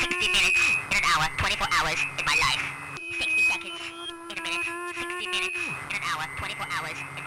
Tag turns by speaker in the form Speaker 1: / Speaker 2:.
Speaker 1: 60 minutes in an hour, 24 hours in my life. 60 seconds in a minute, 60 minutes in an hour, 24 hours in